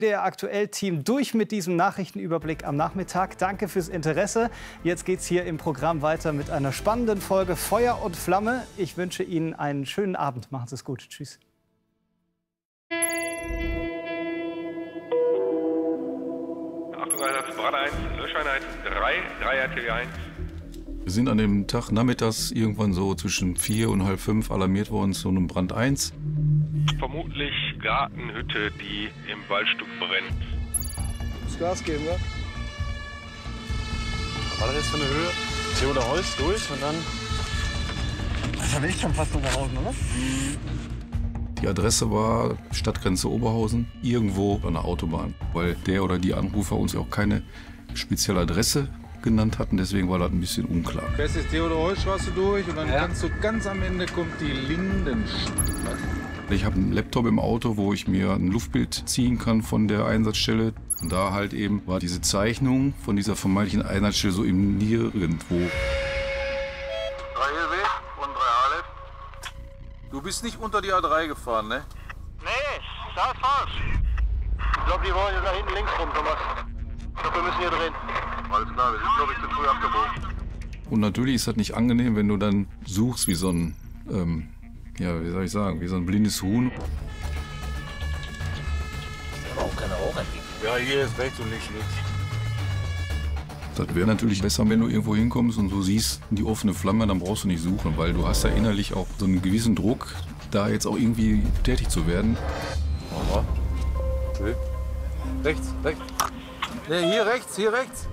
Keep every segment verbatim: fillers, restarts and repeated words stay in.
Der Aktuell-Team durch mit diesem Nachrichtenüberblick am Nachmittag. Danke fürs Interesse. Jetzt geht's hier im Programm weiter mit einer spannenden Folge Feuer und Flamme. Ich wünsche Ihnen einen schönen Abend. Machen Sie es gut. Tschüss. Achtung, Brand eins, Löscheinheit drei, drei R T W eins. Wir sind an dem Tag nachmittags irgendwann so zwischen vier und halb fünf alarmiert worden zu einem Brand eins. Vermutlich Gartenhütte, die im Waldstück brennt. Das Gas geben, ne? Was war das jetzt für eine Höhe? Theodor Holz durch und dann... Das ist ja echt schon fast Oberhausen, oder? Die Adresse war Stadtgrenze Oberhausen, irgendwo an der Autobahn. Weil der oder die Anrufer uns auch keine spezielle Adresse genannt hatten, deswegen war das ein bisschen unklar. Fährst jetzt Theodor-Holz-Straße durch und dann ja. kannst du ganz am Ende kommt die Lindenstraße. Ich habe einen Laptop im Auto, wo ich mir ein Luftbild ziehen kann von der Einsatzstelle. Und da halt eben war diese Zeichnung von dieser vermeintlichen Einsatzstelle so im Nirgendwo. drei L W und drei A L F. Du bist nicht unter die A drei gefahren, ne? Nee, das ist falsch. Ich glaube, die wollen jetzt nach hinten links rum, Thomas. Ich glaube, wir müssen hier drehen. Alles klar, wir sind, glaube ich, zu früh abgebogen. Und natürlich ist das nicht angenehm, wenn du dann suchst wie so ein, ähm, ja, wie soll ich sagen, wie so ein blindes Huhn. Warum keine Rauchentwicklung? Ja, hier ist rechts und links nichts. Das wäre natürlich besser, wenn du irgendwo hinkommst und du siehst die offene Flamme, dann brauchst du nicht suchen, weil du hast ja innerlich auch so einen gewissen Druck, da jetzt auch irgendwie tätig zu werden. Aha. Okay. Rechts, rechts. Ne, hier rechts, hier rechts.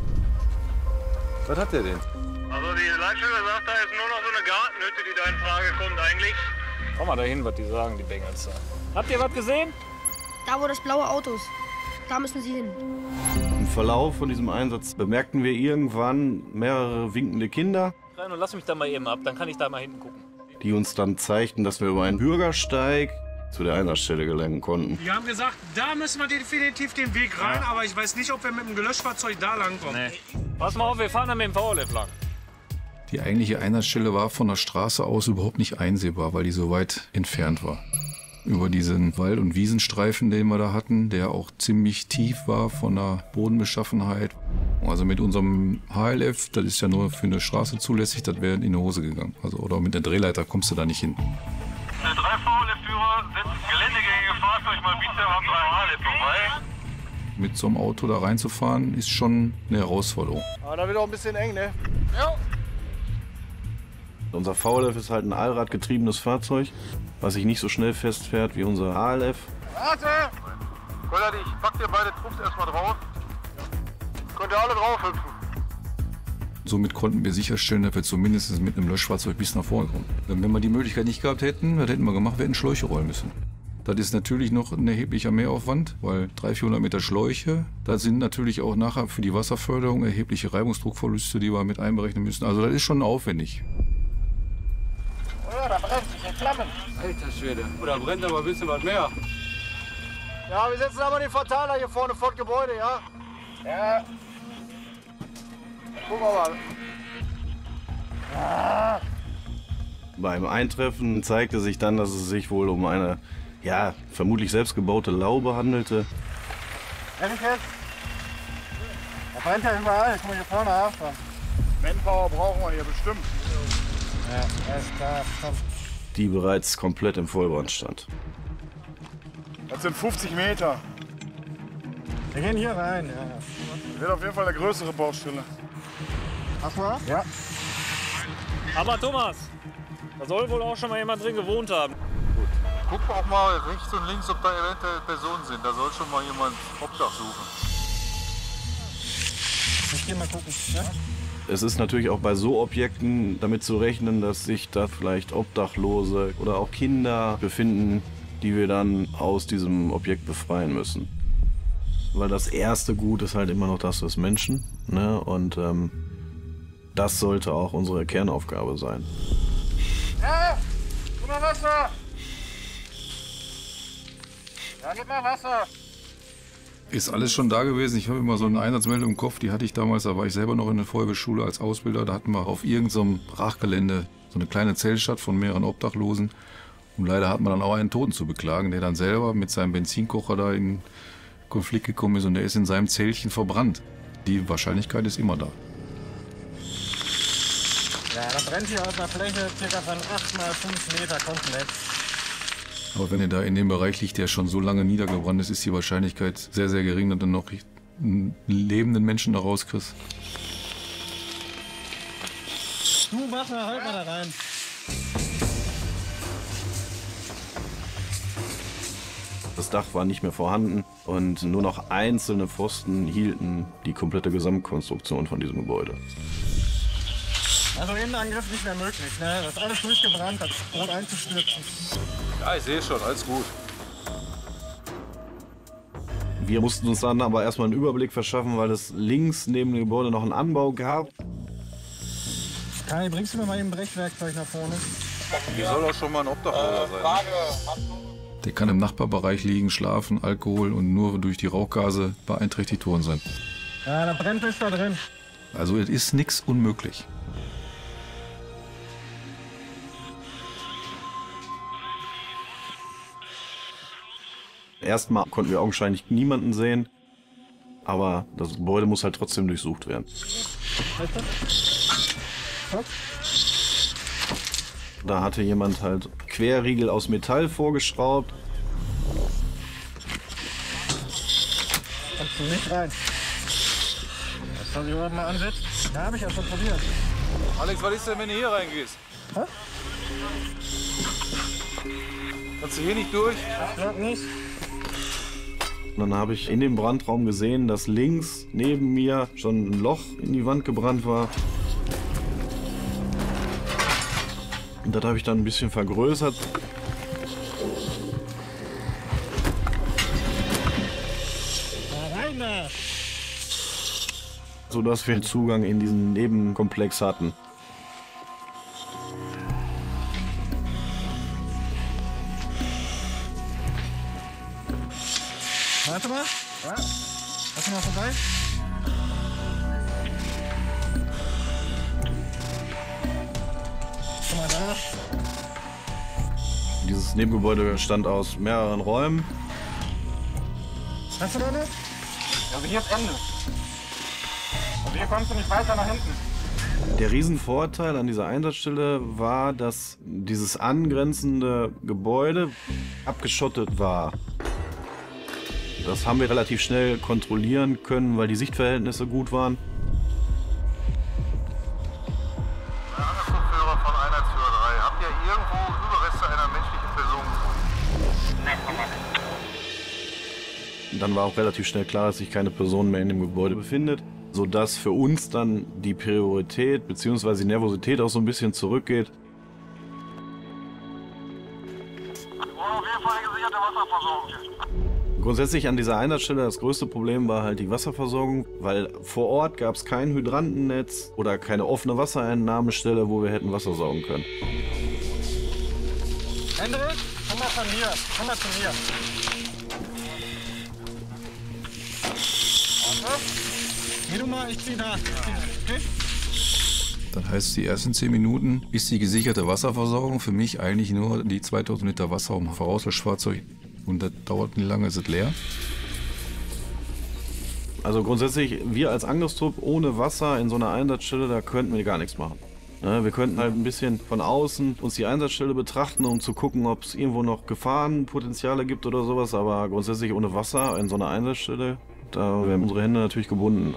Was hat der denn? Also die Leitstelle sagt, da ist nur noch so eine Gartenhütte, die da in Frage kommt eigentlich. Schau mal dahin, was die sagen, die Bengals da. Habt ihr was gesehen? Da, wo das blaue Auto ist. Da müssen Sie hin. Im Verlauf von diesem Einsatz bemerkten wir irgendwann mehrere winkende Kinder, Rein und lass mich da mal eben ab, dann kann ich da mal hinten gucken. die uns dann zeigten, dass wir über einen Bürgersteig zu der Einsatzstelle gelangen konnten. Die haben gesagt, da müssen wir definitiv den Weg rein, ja. aber ich weiß nicht, ob wir mit dem Gelöschfahrzeug da langkommen. Nee. Pass mal auf, wir fahren dann mit dem V L F lang. Die eigentliche Einsatzstelle war von der Straße aus überhaupt nicht einsehbar, weil die so weit entfernt war. Über diesen Wald- und Wiesenstreifen, den wir da hatten, der auch ziemlich tief war von der Bodenbeschaffenheit. Also mit unserem H L F, das ist ja nur für eine Straße zulässig, das wäre in die Hose gegangen. Also, oder mit der Drehleiter kommst du da nicht hin. Der drei V L F-Führer setzt geländegängige Fahrzeug mal bitte am drei H L F vorbei. Mit so einem Auto da reinzufahren, ist schon eine Herausforderung. Aber da wird auch ein bisschen eng, ne? Ja. Unser V L F ist halt ein allradgetriebenes Fahrzeug, was sich nicht so schnell festfährt wie unser H L F. Warte! Kollert, ich pack dir beide Trupps erstmal drauf. Könnt ihr alle drauf hüpfen. Somit konnten wir sicherstellen, dass wir zumindest mit einem Löschfahrzeug bis nach vorne kommen. Wenn wir die Möglichkeit nicht gehabt hätten, was hätten wir gemacht? Wir hätten Schläuche rollen müssen. Das ist natürlich noch ein erheblicher Mehraufwand, weil dreihundert, vierhundert Meter Schläuche, da sind natürlich auch nachher für die Wasserförderung erhebliche Reibungsdruckverluste, die wir mit einberechnen müssen. Also das ist schon aufwendig. Oh ja, da brennt sich in Flammen. Alter Schwede. Da brennt aber ein bisschen was mehr. Ja, wir setzen aber den Verteiler hier vorne vor dem Gebäude, ja? Ja. Gucken wir mal. Ah. Beim Eintreffen zeigte sich dann, dass es sich wohl um eine, ja, vermutlich selbstgebaute Laube handelte. Ehrlich jetzt? Da brennt ja überall. Guck mal hier vorne auf. Manpower brauchen wir hier bestimmt. Ja, alles klar. Komm. Die bereits komplett im Vollbrand stand. Das sind fünfzig Meter. Wir gehen hier rein, ja. Das wird auf jeden Fall eine größere Baustelle. Hast du was? Ja. Aber Thomas, da soll wohl auch schon mal jemand drin gewohnt haben. Guck auch mal rechts und links, ob da eventuell Personen sind. Da soll schon mal jemand Obdach suchen. Ich geh mal gucken, ja? Es ist natürlich auch bei so Objekten damit zu rechnen, dass sich da vielleicht Obdachlose oder auch Kinder befinden, die wir dann aus diesem Objekt befreien müssen. Weil das erste Gut ist halt immer noch das des Menschen, ne? Und ähm, das sollte auch unsere Kernaufgabe sein. Ja, gib mal Wasser! Ja, gib mal Wasser! Ist alles schon da gewesen. Ich habe immer so eine Einsatzmeldung im Kopf, die hatte ich damals, da war ich selber noch in der Feuerwehrschule als Ausbilder. Da hatten wir auf irgendeinem Brachgelände so eine kleine Zellstadt von mehreren Obdachlosen. Und leider hat man dann auch einen Toten zu beklagen, der dann selber mit seinem Benzinkocher da in Konflikt gekommen ist und er ist in seinem Zeltchen verbrannt. Die Wahrscheinlichkeit ist immer da. Ja, das brennt hier aus einer Fläche ca. von acht mal fünf Meter komplett. Aber wenn er da in dem Bereich liegt, der schon so lange niedergebrannt ist, ist die Wahrscheinlichkeit sehr, sehr gering, dass du noch einen lebenden Menschen da rauskriegst. Du, Wasser, halt mal da rein. Das Dach war nicht mehr vorhanden und nur noch einzelne Pfosten hielten die komplette Gesamtkonstruktion von diesem Gebäude. Also Innenangriff nicht mehr möglich, ne? Das ist alles durchgebrannt, das droht einzustürzen. Ja, ich sehe schon, alles gut. Wir mussten uns dann aber erstmal einen Überblick verschaffen, weil es links neben dem Gebäude noch einen Anbau gab. Kai, bringst du mir mal eben ein Brechwerkzeug nach vorne? Hier soll doch schon mal ein Obdachloser sein. Der kann im Nachbarbereich liegen, schlafen, Alkohol und nur durch die Rauchgase beeinträchtigt worden sein. Ja, da brennt es da drin. Also es ist nichts unmöglich. Erstmal konnten wir augenscheinlich niemanden sehen, aber das Gebäude muss halt trotzdem durchsucht werden. Da hatte jemand halt Querriegel aus Metall vorgeschraubt. Kommst du nicht rein. Das soll ich überhaupt mal ansetzen? Da habe ich ja schon probiert. Alex, was ist denn, wenn du hier reingehst? Hä? Kannst du hier nicht durch? Ich glaub nicht. Und dann habe ich in dem Brandraum gesehen, dass links neben mir schon ein Loch in die Wand gebrannt war. Und das habe ich dann ein bisschen vergrößert. Sodass wir Zugang in diesen Nebenkomplex hatten. Warte mal. Ja. Lass mal vorbei. Guck mal da. Dieses Nebengebäude bestand aus mehreren Räumen. Hast du da nicht? Also hier ist Ende. Also hier kommst du nicht weiter nach hinten. Der Riesenvorteil an dieser Einsatzstelle war, dass dieses angrenzende Gebäude abgeschottet war. Das haben wir relativ schnell kontrollieren können, weil die Sichtverhältnisse gut waren. Anrufführer von Einheitsführer drei. Habt ihr irgendwo Überreste einer menschlichen Person? Dann war auch relativ schnell klar, dass sich keine Person mehr in dem Gebäude befindet, sodass für uns dann die Priorität bzw. die Nervosität auch so ein bisschen zurückgeht. Wir brauchen auf jeden Fall eine gesicherte Wasserversorgung hier. Grundsätzlich an dieser Einsatzstelle das größte Problem war halt die Wasserversorgung, weil vor Ort gab es kein Hydrantennetz oder keine offene Wassereinnahmestelle, wo wir hätten Wasser saugen können. Hendrik, komm mal von hier. Komm mal zu mir. Warte. Geh du mal, ich zieh da. Okay? Das heißt, die ersten zehn Minuten ist die gesicherte Wasserversorgung für mich eigentlich nur die zweitausend Liter Wasser um Vorauswaschfahrzeug. Und das dauert nicht lange, ist es leer. Also grundsätzlich, wir als Angriffstrupp ohne Wasser in so einer Einsatzstelle, da könnten wir gar nichts machen. Ja, wir könnten halt ein bisschen von außen uns die Einsatzstelle betrachten, um zu gucken, ob es irgendwo noch Gefahrenpotenziale gibt oder sowas. Aber grundsätzlich ohne Wasser in so einer Einsatzstelle, da wären unsere Hände natürlich gebunden.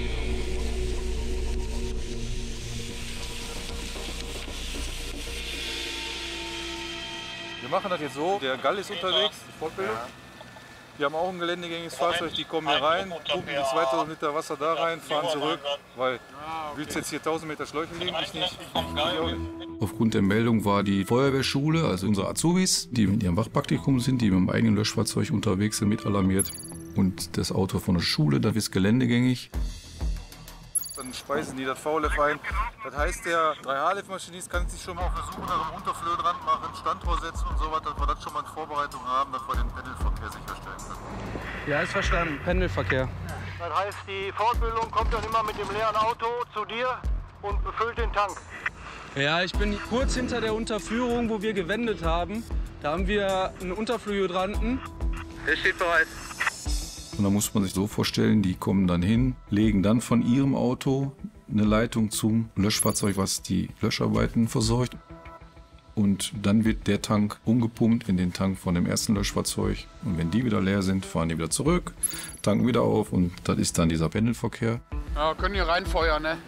Wir machen das jetzt so, der Gall ist unterwegs, die Fortbildung. Wir haben auch ein geländegängiges Fahrzeug, die kommen hier rein, pumpen die zweitausend Liter Wasser da rein, fahren zurück, weil du willst jetzt hier tausend Meter Schläuche legen, ich nicht, ich auch nicht. Aufgrund der Meldung war die Feuerwehrschule, also unsere Azubis, die mit ihrem Wachpraktikum sind, die mit dem eigenen Löschfahrzeug unterwegs sind, mit alarmiert. Und das Auto von der Schule, das ist geländegängig. Dann speisen die das V L F ein. Das heißt, der drei H L F-Maschinist kann sich schon mal versuchen, nach dem Unterflöhe dran machen, Standrohr setzen und so weiter, dass wir das schon mal in Vorbereitung haben, dass wir den Pendelverkehr sicherstellen können. Ja, ist verstanden. Pendelverkehr. Das heißt, die Fortbildung kommt dann immer mit dem leeren Auto zu dir und befüllt den Tank. Ja, ich bin kurz hinter der Unterführung, wo wir gewendet haben. Da haben wir einen Unterflügelhydranten. Der steht bereit. Und da muss man sich so vorstellen, die kommen dann hin, legen dann von ihrem Auto eine Leitung zum Löschfahrzeug, was die Löscharbeiten versorgt. Und dann wird der Tank umgepumpt in den Tank von dem ersten Löschfahrzeug. Und wenn die wieder leer sind, fahren die wieder zurück, tanken wieder auf und das ist dann dieser Pendelverkehr. Ja, können hier reinfeuern, ne?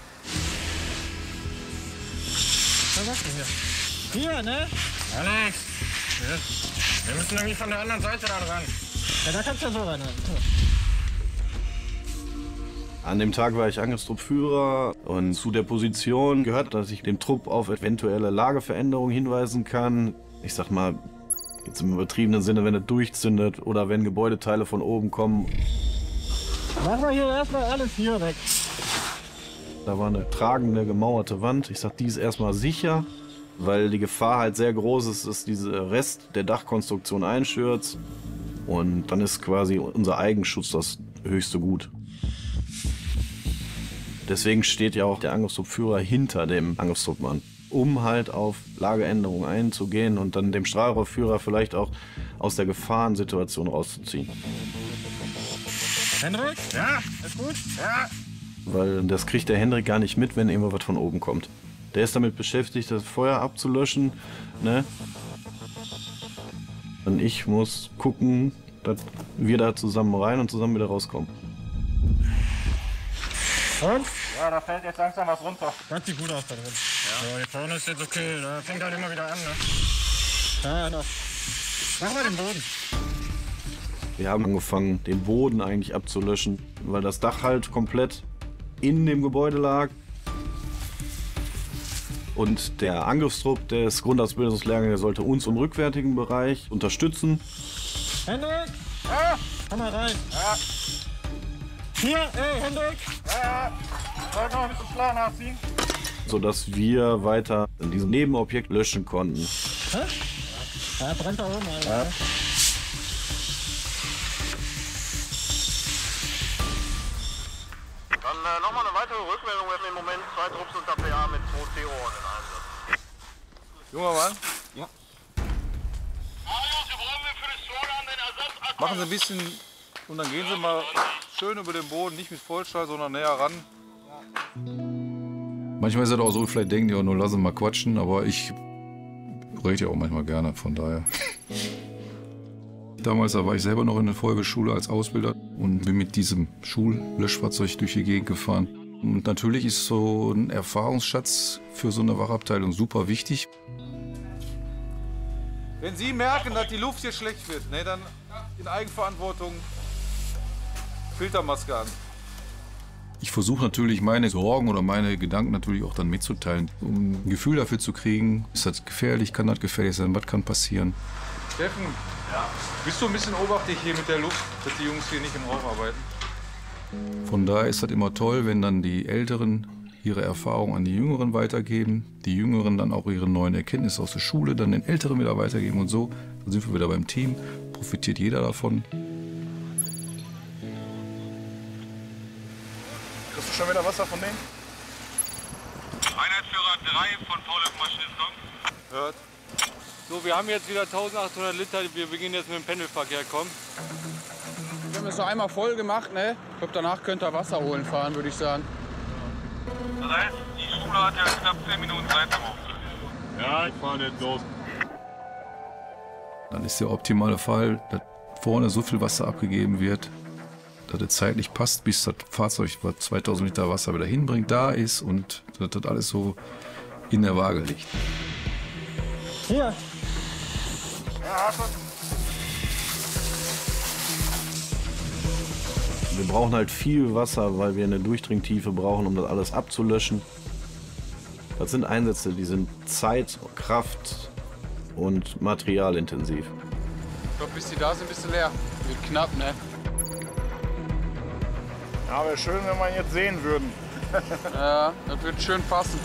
Was machst du hier? Hier, ne? Alex! Wir müssen irgendwie von der anderen Seite da ran. Ja, da kannst du ja so rein. An dem Tag war ich Angriffstruppführer und zu der Position gehört, dass ich dem Trupp auf eventuelle Lageveränderungen hinweisen kann. Ich sag mal, jetzt im übertriebenen Sinne, wenn er durchzündet oder wenn Gebäudeteile von oben kommen. Machen wir hier erstmal alles hier weg. Da war eine tragende, gemauerte Wand. Ich sag, die ist erstmal sicher, weil die Gefahr halt sehr groß ist, dass dieser Rest der Dachkonstruktion einstürzt. Und dann ist quasi unser Eigenschutz das höchste Gut. Deswegen steht ja auch der Angriffstruppführer hinter dem Angriffstruppmann, um halt auf Lageänderungen einzugehen und dann dem Strahlrohrführer vielleicht auch aus der Gefahrensituation rauszuziehen. Hendrik? Ja, ist gut? Ja. Weil das kriegt der Hendrik gar nicht mit, wenn irgendwo was von oben kommt. Der ist damit beschäftigt, das Feuer abzulöschen, ne? Und ich muss gucken, dass wir da zusammen rein und zusammen wieder rauskommen. Und? Ja, da fällt jetzt langsam was runter. Ganz sieht gut aus da drin. Ja. So, hier vorne ist jetzt okay. Da fängt halt immer wieder an, ne? Ja, noch. Mach mal den Boden. Wir haben angefangen, den Boden eigentlich abzulöschen, weil das Dach halt komplett in dem Gebäude lag. Und der Angriffstrupp des Grundausbildungslehrgangs, der sollte uns im rückwärtigen Bereich unterstützen. Hendrik! Ja! Komm mal rein! Ja! Hier, ey, Hendrik! Ja! Soll ich noch ein bisschen Schlag nachziehen? Sodass wir weiter in diesem Nebenobjekt löschen konnten. Hä? Ja, brennt da oben, Alter. Ja. Dann äh, nochmal eine weitere Rückmeldung. Wir haben im Moment zwei Trupps unter P A mit zwei T-Ohren in Einsatz. Junger Mann. Ja. Machen Sie ein bisschen und dann gehen Sie mal schön über den Boden, nicht mit Vollstahl, sondern näher ran. Manchmal ist es auch so, vielleicht denken die auch nur, lass uns mal quatschen, aber ich rede ja auch manchmal gerne, von daher. Damals da war ich selber noch in der Feuerwehrschule als Ausbilder und bin mit diesem Schullöschfahrzeug durch die Gegend gefahren. Und natürlich ist so ein Erfahrungsschatz für so eine Wachabteilung super wichtig. Wenn Sie merken, dass die Luft hier schlecht wird, ne, dann in Eigenverantwortung Filtermaske an. Ich versuche natürlich meine Sorgen oder meine Gedanken natürlich auch dann mitzuteilen, um ein Gefühl dafür zu kriegen, ist das gefährlich, kann das gefährlich sein, was kann passieren. Steffen, ja. Bist du ein bisschen obachtlich hier mit der Luft, dass die Jungs hier nicht im Rauch arbeiten? Von daher ist das immer toll, wenn dann die Älteren ihre Erfahrungen an die Jüngeren weitergeben, die Jüngeren dann auch ihre neuen Erkenntnisse aus der Schule dann den Älteren wieder weitergeben und so. Dann sind wir wieder beim Team, profitiert jeder davon. Kriegst du schon wieder Wasser von denen? Einheitsführer drei von Paul Maschinenstock. Hört. So, wir haben jetzt wieder eintausendachthundert Liter, wir beginnen jetzt mit dem Pendelverkehr, komm. Wir haben es so einmal voll gemacht, ne? Ich glaube, danach könnt ihr Wasser holen fahren, würde ich sagen. Das heißt, die Schule hat ja knapp zehn Minuten Zeit zum Auflösen. Ja, ich fahre jetzt los. Dann ist der optimale Fall, dass vorne so viel Wasser abgegeben wird, dass es zeitlich passt, bis das Fahrzeug, was zweitausend Liter Wasser wieder hinbringt, da ist und dass das alles so in der Waage liegt. Hier. Ja, Wir brauchen halt viel Wasser, weil wir eine Durchdringtiefe brauchen, um das alles abzulöschen. Das sind Einsätze, die sind Zeit, Kraft und materialintensiv. Ich glaube, bis die da sind, bist du leer. Wird knapp, ne? ja wäre schön, wenn wir ihn jetzt sehen würden. Ja, das wird schön passen.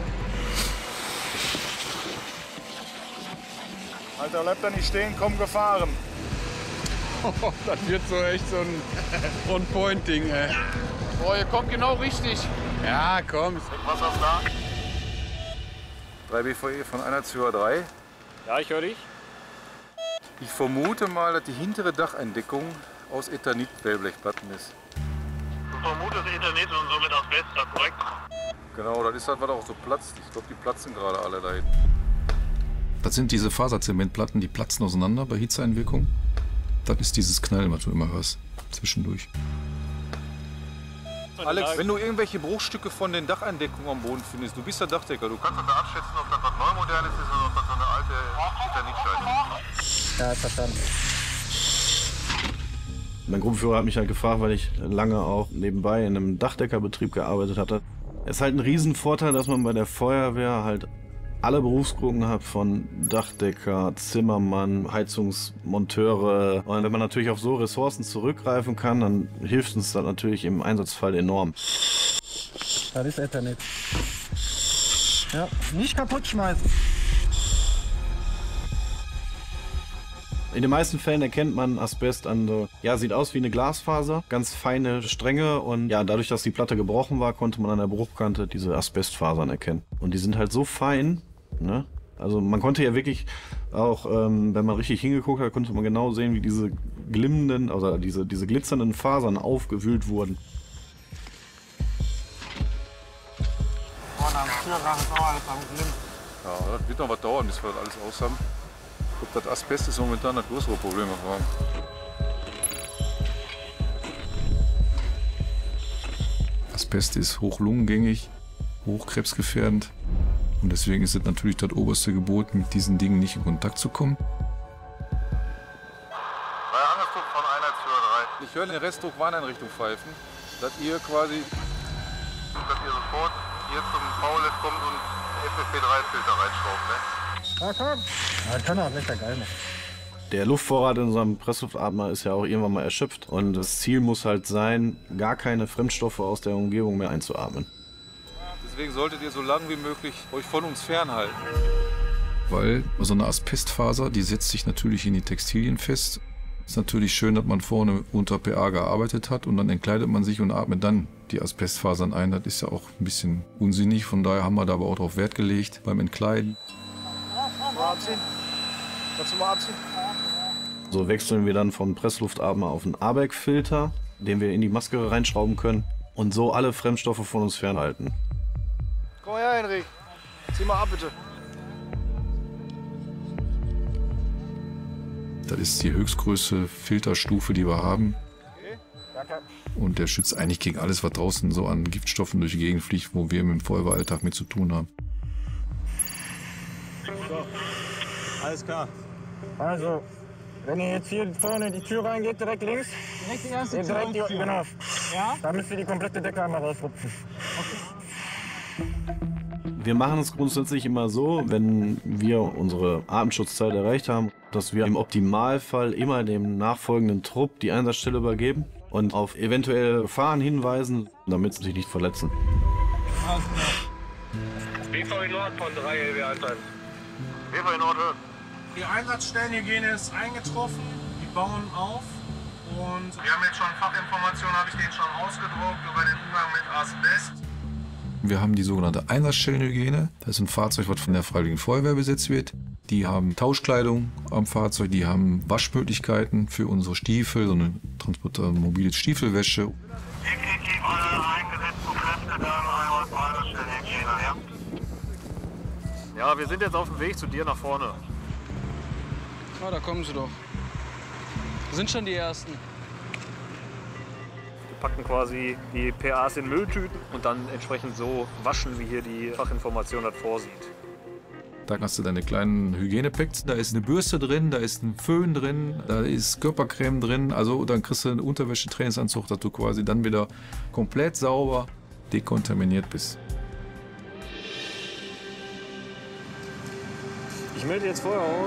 Alter, bleibt da nicht stehen, komm gefahren. Oh, das wird so echt so ein On-Point-Ding, ey. Boah, ihr kommt genau richtig. Ja, komm. Was ist da? drei B V E von Einheitsführer drei. Ja, ich höre dich. Ich vermute mal, dass die hintere Dacheindeckung aus Eternit-Wellblechplatten ist. Du vermutest Eternit und somit Asbest, das ist korrekt? Genau, das ist halt, was auch so platzt. Ich glaube, die platzen gerade alle da hinten. Das sind diese Faserzementplatten, die platzen auseinander bei Hitzeeinwirkung. Das ist dieses Knallen, was du immer hörst, zwischendurch. Alex, wenn du irgendwelche Bruchstücke von den Dacheindeckungen am Boden findest, du bist der Dachdecker, du kannst das abschätzen, ob das was Neumodernes ist oder ob das so eine alte Eternitscheibe ist. Ja, verstanden. Mein Gruppenführer hat mich halt gefragt, weil ich lange auch nebenbei in einem Dachdeckerbetrieb gearbeitet hatte. Es ist halt ein Riesenvorteil, dass man bei der Feuerwehr halt alle Berufsgruppen hat, von Dachdecker, Zimmermann, Heizungsmonteure. Und wenn man natürlich auf so Ressourcen zurückgreifen kann, dann hilft uns das natürlich im Einsatzfall enorm. Das ist Eternit. Ja, nicht kaputt schmeißen. In den meisten Fällen erkennt man Asbest an so, ja, sieht aus wie eine Glasfaser, ganz feine Stränge und ja, dadurch, dass die Platte gebrochen war, konnte man an der Bruchkante diese Asbestfasern erkennen. Und die sind halt so fein, ne? Also man konnte ja wirklich auch, ähm, wenn man richtig hingeguckt hat, konnte man genau sehen, wie diese glimmenden, also diese, diese glitzernden Fasern aufgewühlt wurden. Vorne am Türrahmen ist auch alles am Glimm. Ja, das wird noch was dauern, bis wir das alles aus haben. Ich glaube, das Asbest ist momentan das größere Problem. Asbest ist hochlungengängig, hochkrebsgefährdend. Und deswegen ist es natürlich das oberste Gebot, mit diesen Dingen nicht in Kontakt zu kommen. Bei Angriff von Einheitsführer drei. Ich höre den Restdruck Warneinrichtung pfeifen, dass ihr quasi, dass ihr sofort hier zum V L F kommt und F F P drei Filter reinschraubt, ne? Ja, komm. Ja, das kann auch nicht der geil machen. Der Luftvorrat in unserem Pressluftatmer ist ja auch irgendwann mal erschöpft. Und das Ziel muss halt sein, gar keine Fremdstoffe aus der Umgebung mehr einzuatmen. Deswegen solltet ihr so lange wie möglich euch von uns fernhalten. Weil so eine Asbestfaser, die setzt sich natürlich in die Textilien fest. Ist natürlich schön, dass man vorne unter P A gearbeitet hat und dann entkleidet man sich und atmet dann die Asbestfasern ein. Das ist ja auch ein bisschen unsinnig. Von daher haben wir da aber auch darauf Wert gelegt beim Entkleiden. Mal abziehen. Kannst du mal abziehen? So wechseln wir dann vom Pressluftatmer auf einen A B E C-Filter, den wir in die Maske reinschrauben können und so alle Fremdstoffe von uns fernhalten. Komm her, Henrik. Zieh mal ab, bitte. Das ist die höchstgrößte Filterstufe, die wir haben. Und der schützt eigentlich gegen alles, was draußen so an Giftstoffen durch die Gegend fliegt, wo wir mit dem Feuerwehralltag mit zu tun haben. So. Alles klar. Also, wenn ihr jetzt hier vorne die Tür reingeht, direkt links. Direkt die erste Tür. Direkt die, genau. Ja? Da müsst ihr die komplette Decke einmal rausrupfen. Okay. Wir machen es grundsätzlich immer so, wenn wir unsere Atemschutzzeit erreicht haben, dass wir im Optimalfall immer dem nachfolgenden Trupp die Einsatzstelle übergeben und auf eventuelle Gefahren hinweisen, damit sie sich nicht verletzen. Alles klar. B V in Nord von drei L W Einheiten. B V in Nord. Die Einsatzstellenhygiene ist eingetroffen, die bauen auf und wir haben jetzt schon Fachinformationen, habe ich denen schon ausgedruckt über den Umgang mit Asbest. Wir haben die sogenannte Einsatzstellenhygiene. Das ist ein Fahrzeug, was von der Freiwilligen Feuerwehr besetzt wird. Die haben Tauschkleidung am Fahrzeug, die haben Waschmöglichkeiten für unsere Stiefel, so eine transportable mobile Stiefelwäsche. Definitiv alle eingesetzten Kräfte dann einmal zur Einsatzstellenhygiene, ja? Ja, wir sind jetzt auf dem Weg zu dir nach vorne. Ah, da kommen sie doch. Sind schon die Ersten. Wir packen quasi die P As in Mülltüten und dann entsprechend so waschen, wie hier die Fachinformation das vorsieht. Da hast du deine kleinen Hygienepacks. Da ist eine Bürste drin, da ist ein Föhn drin, da ist Körpercreme drin. Also dann kriegst du einen Unterwäsche-Trainingsanzug, dass du quasi dann wieder komplett sauber dekontaminiert bist. Ich melde jetzt Feuer aus.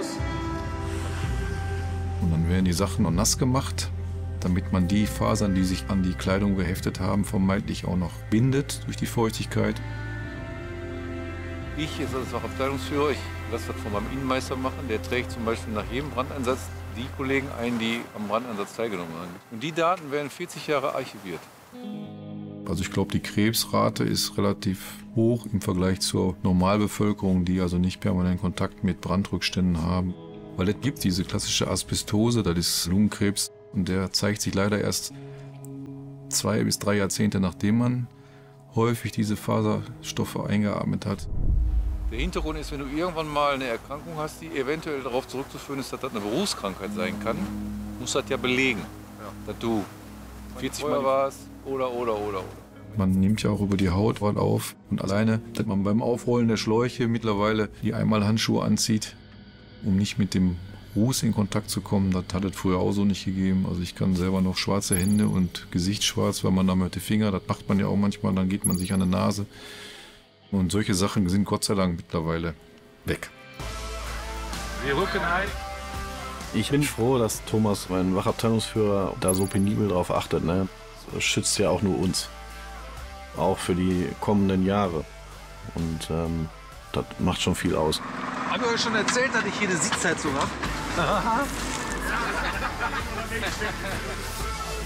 Und dann werden die Sachen noch nass gemacht, damit man die Fasern, die sich an die Kleidung geheftet haben, vermeintlich auch noch bindet durch die Feuchtigkeit. Ich jetzt als Fachabteilungsführer, ich lasse das von meinem Innenmeister machen. Der trägt zum Beispiel nach jedem Brandeinsatz die Kollegen ein, die am Brandeinsatz teilgenommen haben. Und die Daten werden vierzig Jahre archiviert. Also ich glaube, die Krebsrate ist relativ hoch im Vergleich zur Normalbevölkerung, die also nicht permanent Kontakt mit Brandrückständen haben. Weil es gibt diese klassische Asbestose, das ist Lungenkrebs. Und der zeigt sich leider erst zwei bis drei Jahrzehnte, nachdem man häufig diese Faserstoffe eingeatmet hat. Der Hintergrund ist, wenn du irgendwann mal eine Erkrankung hast, die eventuell darauf zurückzuführen ist, dass das eine Berufskrankheit sein kann, musst du das ja belegen, ja. dass du vierzig Mal warst oder, oder, oder, oder. Man nimmt ja auch über die Haut was auf und alleine, dass man beim Aufrollen der Schläuche mittlerweile die Einmalhandschuhe anzieht, um nicht mit dem Ruß in Kontakt zu kommen, das hat es früher auch so nicht gegeben. Also ich kann selber noch schwarze Hände und Gesicht schwarz, weil man da mit den Fingern, das macht man ja auch manchmal, dann geht man sich an die Nase. Und solche Sachen sind Gott sei Dank mittlerweile weg. Wir rücken ein. Ich bin froh, dass Thomas, mein Wachabteilungsführer, da so penibel drauf achtet. Ne? Das schützt ja auch nur uns. Auch für die kommenden Jahre. Und ähm, das macht schon viel aus. Hab ich euch schon erzählt, dass ich hier eine Sitzheizung habe?